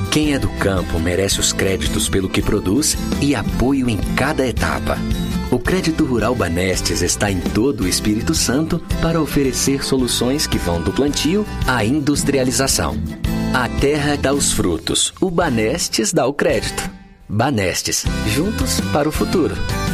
Quem é do campo merece os créditos pelo que produz e apoio em cada etapa. O Crédito Rural Banestes está em todo o Espírito Santo para oferecer soluções que vão do plantio à industrialização. A terra dá os frutos, o Banestes dá o crédito. Banestes, juntos para o futuro.